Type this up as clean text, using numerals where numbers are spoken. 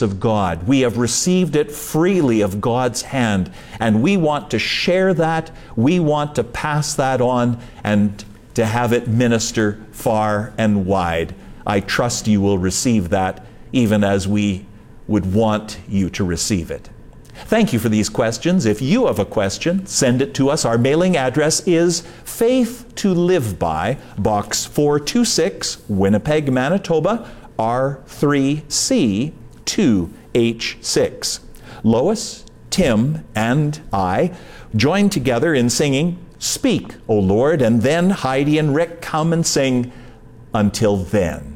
of God. We have received it freely of God's hand, and we want to share that. We want to pass that on and to have it minister far and wide. I trust you will receive that even as we would want you to receive it. Thank you for these questions. If you have a question, send it to us. Our mailing address is Faith to Live By, Box 426, Winnipeg, Manitoba, R3C 2H6. Lois, Tim, and I join together in singing, "Speak, O Lord," and then Heidi and Rick come and sing, "Until Then."